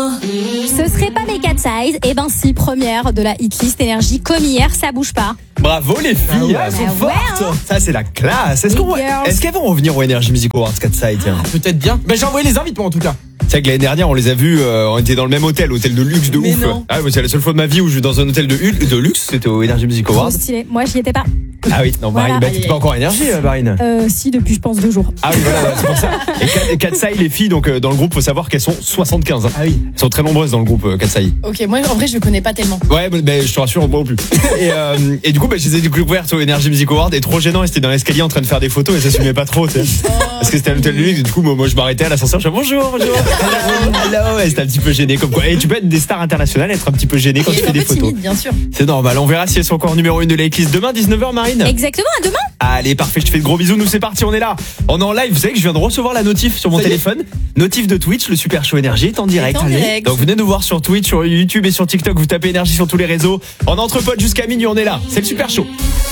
Ce serait pas mes 4 size. Eh ben si, première de la hitlist énergie comme hier, ça bouge pas. Bravo les filles, elles sont fortes. Ça c'est la classe. Est-ce qu'elles vont revenir au Energy Music Awards 4 Side? Peut-être bien. Mais j'ai envoyé les invitements en tout cas. C'est vrai que l'année dernière on les a vus, on était dans le même hôtel de luxe de Mais ouf. non. Ah ouais, c'est la seule fois de ma vie où je vais dans un hôtel de luxe, c'était au Energy Music Trop Awards. stylé. Moi, j'y étais pas. Ah oui, non, Voilà. Marine, t'es pas encore énergie, Marine. Si, depuis, je pense 2 jours. Ah oui, voilà, c'est pour ça. Et Katsai, les filles, donc dans le groupe, faut savoir qu'elles sont 75. Ah oui. Elles sont très nombreuses dans le groupe Katsai. Ok, moi en vrai je connais pas tellement. Ouais, mais je te rassure, moi non plus. Et du coup, je les ai découvertes au Energy Music Award et trop gênant, c'était dans l'escalier en train de faire des photos et ça s'assumait pas trop, tu sais. Parce que c'était à l'hôtel de luxe, du coup, moi je m'arrêtais à l'ascenseur, je disais bonjour. Hello, et c'était un petit peu gêné comme quoi. Et tu peux être des stars internationales, être un petit peu gêné quand tu fais des photos. Timide, bien sûr. C'est normal, on verra si elles sont encore numéro 1 de la hitlist demain, 19h, Marine. Exactement, à demain. Allez, parfait, je te fais de gros bisous, nous c'est parti, on est là. On est en live, vous savez que je viens de recevoir la notif sur mon téléphone. Notif de Twitch, le Super Show Énergie est en direct. Donc venez nous voir sur Twitch, sur YouTube et sur TikTok, vous tapez Énergie sur tous les réseaux. En entre potes jusqu'à minuit, on est là. C'est le Super Show.